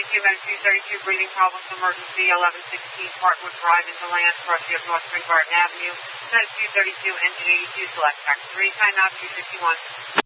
Med 232, breathing problems, emergency, 1116 Parkwood Drive into land, crossing of North Spring Garden Avenue. Med 232, engine 82, select track 3, time out 251.